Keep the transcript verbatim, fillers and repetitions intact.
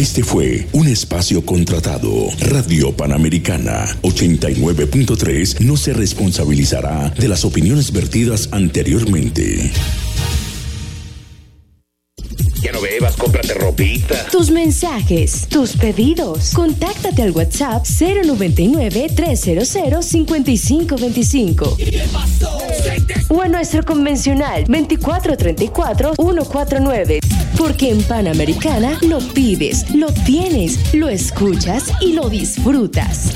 Este fue un espacio contratado. Radio Panamericana ochenta y nueve punto tres no se responsabilizará de las opiniones vertidas anteriormente. Ya no bebas, cómprate ropita. Tus mensajes, tus pedidos. Contáctate al WhatsApp cero noventa y nueve, trescientos cincuenta y cinco veinticinco. O a nuestro convencional veinticuatro treinta y cuatro, ciento cuarenta y nueve. Porque en Panamericana lo pides, lo tienes, lo escuchas y lo disfrutas.